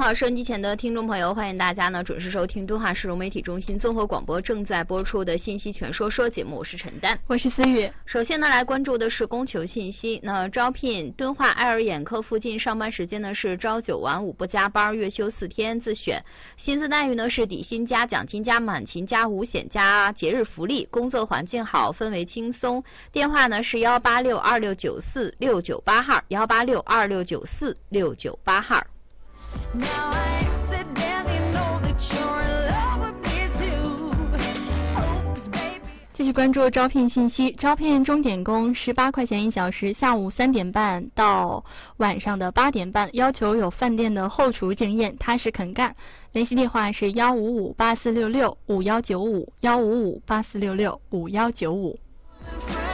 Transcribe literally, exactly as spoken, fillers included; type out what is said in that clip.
好，收音机前的听众朋友，欢迎大家呢准时收听敦化市融媒体中心综合广播正在播出的信息全说说节目，我是陈丹， 我是思雨。 首先呢，来关注的是供求信息。那招聘敦化爱尔眼科附近，上班时间呢是朝九晚五不加班，月休四天自选。薪资待遇呢是底薪加奖金加满勤加五险加节日福利，工作环境好，氛围轻松。电话呢是幺八六二六九四六九八号，幺八六二六九四六九八号。 继续关注招聘信息，招聘钟点工，十八块钱一小时，下午三点半到晚上的八点半，要求有饭店的后厨经验，踏实肯干。联系电话是幺五五八四六六五幺九五，幺五五八四六六五幺九五。